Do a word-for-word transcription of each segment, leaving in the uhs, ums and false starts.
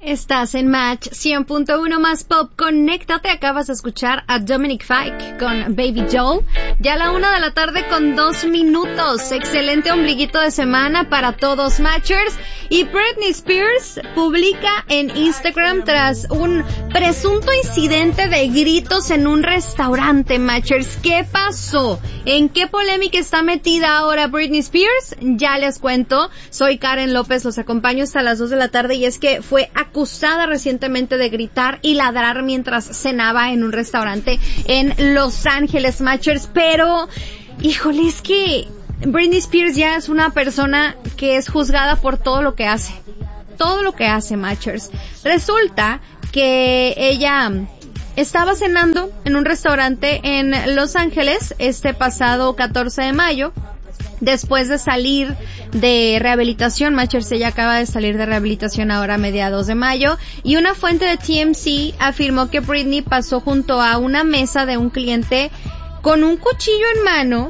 Estás en Match cien punto uno más Pop. Conéctate, acabas de escuchar a Dominic Fike con Baby Joel. Ya a la una de la tarde con dos minutos. Excelente ombliguito de semana para todos Matchers. Y Britney Spears publica en Instagram tras un presunto incidente de gritos en un restaurante, Matchers. ¿Qué pasó? ¿En qué polémica está metida ahora Britney Spears? Ya les cuento. Soy Karen López, los acompaño hasta las dos de la tarde y es que fue acusada recientemente de gritar y ladrar mientras cenaba en un restaurante en Los Ángeles, Matchers. Pero, híjole, es que Britney Spears ya es una persona que es juzgada por todo lo que hace. Todo lo que hace, Matchers. Resulta que ella estaba cenando en un restaurante en Los Ángeles este pasado catorce de mayo. Después de salir de rehabilitación, Matchers, ella acaba de salir de rehabilitación ahora a mediados de mayo, y una fuente de T M Z afirmó que Britney pasó junto a una mesa de un cliente con un cuchillo en mano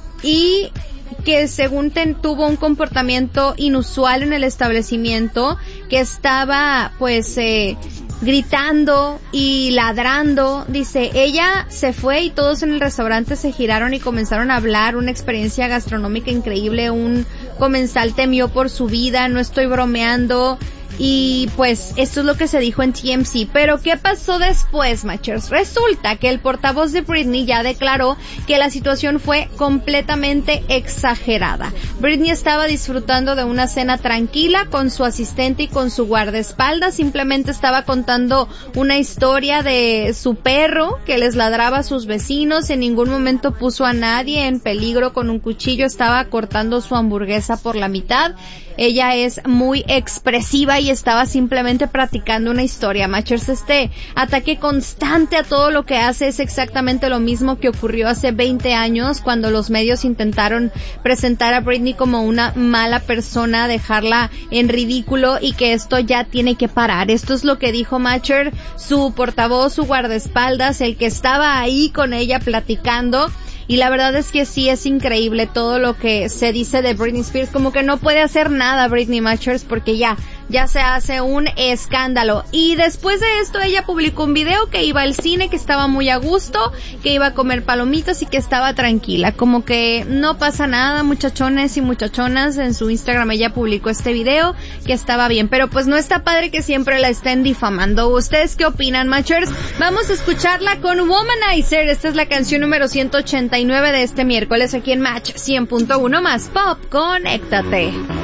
y que según ten, tuvo un comportamiento inusual en el establecimiento, que estaba pues eh, gritando y ladrando. Dice, ella se fue y todos en el restaurante se giraron y comenzaron a hablar, una experiencia gastronómica increíble, un comensal temió por su vida, no estoy bromeando. Y pues esto es lo que se dijo en T M Z. Pero ¿qué pasó después, Matchers? Resulta que el portavoz de Britney ya declaró que la situación fue completamente exagerada. Britney estaba disfrutando de una cena tranquila con su asistente y con su guardaespaldas. Simplemente estaba contando una historia de su perro que les ladraba a sus vecinos. En ningún momento puso a nadie en peligro con un cuchillo. Estaba cortando su hamburguesa por la mitad. Ella es muy expresiva y estaba simplemente practicando una historia. Matchers, este ataque constante a todo lo que hace es exactamente lo mismo que ocurrió hace veinte años cuando los medios intentaron presentar a Britney como una mala persona, dejarla en ridículo, y que esto ya tiene que parar. Esto es lo que dijo Matcher, su portavoz, su guardaespaldas, el que estaba ahí con ella platicando. Y la verdad es que sí es increíble todo lo que se dice de Britney Spears, como que no puede hacer nada Britney, Matchers, porque ya, ya se hace un escándalo. Y después de esto ella publicó un video que iba al cine, que estaba muy a gusto, que iba a comer palomitas y que estaba tranquila, como que no pasa nada, muchachones y muchachonas. En su Instagram ella publicó este video, que estaba bien, pero pues no está padre que siempre la estén difamando. ¿Ustedes qué opinan, Matchers? Vamos a escucharla con Womanizer. Esta es la canción número ciento ochenta y nueve de este miércoles aquí en Match cien punto uno más Pop. Conéctate.